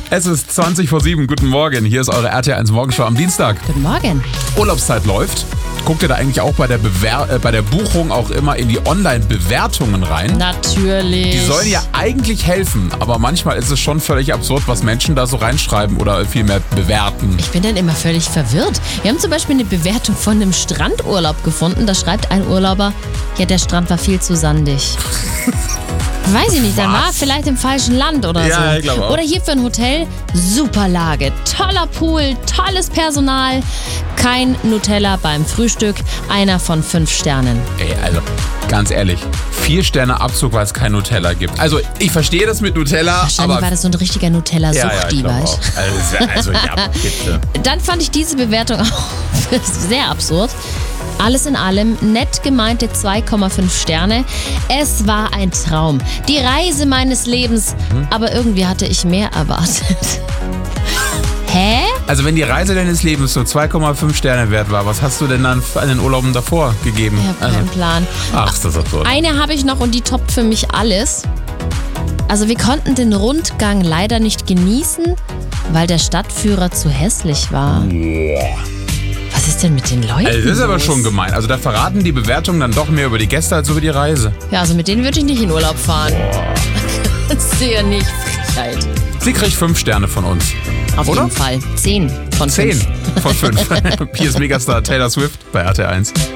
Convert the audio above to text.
Es ist 7:20. Guten Morgen. Hier ist eure RTL1 Morgenshow am Dienstag. Guten Morgen. Urlaubszeit läuft. Guckt ihr da eigentlich auch bei der Buchung auch immer in die Online-Bewertungen rein? Natürlich. Die sollen ja eigentlich helfen, aber manchmal ist es schon völlig absurd, was Menschen da so reinschreiben oder vielmehr bewerten. Ich bin dann immer völlig verwirrt. Wir haben zum Beispiel eine Bewertung von einem Strandurlaub gefunden. Da schreibt ein Urlauber, ja, der Strand war viel zu sandig. Weiß ich nicht, dann war er vielleicht im falschen Land oder so. Ja, ich glaube auch. Oder hier für ein Hotel, super Lage, toller Pool, tolles Personal, kein Nutella beim Frühstück, einer von 5 Sternen. Ey, also, ganz ehrlich, 4 Sterne Abzug, weil es kein Nutella gibt. Also, ich verstehe das mit Nutella, Wahrscheinlich aber... war das so ein richtiger Nutella-Suchti, ich glaub weißt auch. Also, ja, bitte. Dann fand ich diese Bewertung auch sehr absurd. Alles in allem nett gemeinte 2,5 Sterne. Es war ein Traum. Die Reise meines Lebens. Aber irgendwie hatte ich mehr erwartet. Hä? Also, wenn die Reise deines Lebens so 2,5 Sterne wert war, was hast du denn dann an den Urlauben davor gegeben? Ich habe keinen Plan. Ach, ist das absurd. Eine habe ich noch und die toppt für mich alles. Also wir konnten den Rundgang leider nicht genießen, weil der Stadtführer zu hässlich war. Was ist denn mit den Leuten? Also, das ist aber los? schon gemein. Also, da verraten die Bewertungen dann doch mehr über die Gäste als über die Reise. Ja, also mit denen würde ich nicht in Urlaub fahren. Das ist ja nicht Frechheit. Sie kriegt 5 Sterne von uns. Auf Oder? jeden Fall. 10 von 10 5. von 5. Hier ist Megastar Taylor Swift bei RTL1.